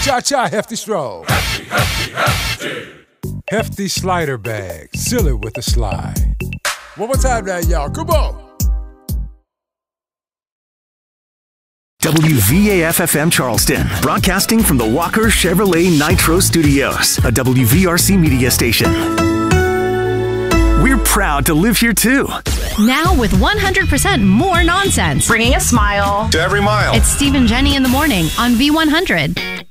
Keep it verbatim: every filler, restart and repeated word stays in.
Cha-cha, hefty stroll. Hefty, hefty, hefty. Hefty slider bag. Seal it with a slide. One more time now, y'all. Come on. W V A F F M Charleston, broadcasting from the Walker Chevrolet Nitro Studios, a W V R C media station. We're proud to live here too. Now with one hundred percent more nonsense. Bringing a smile to every mile. It's Steve and Jenny in the morning on V one hundred.